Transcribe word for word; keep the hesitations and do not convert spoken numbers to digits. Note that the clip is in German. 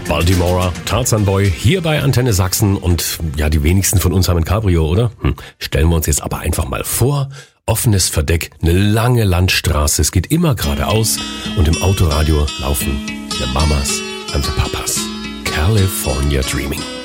Baltimora, Tarzan Boy, hier bei Antenne Sachsen und ja, die wenigsten von uns haben ein Cabrio, oder? Hm. Stellen wir uns jetzt aber einfach mal vor, offenes Verdeck, eine lange Landstraße, es geht immer geradeaus und im Autoradio laufen the Mamas and the Papas. California Dreaming.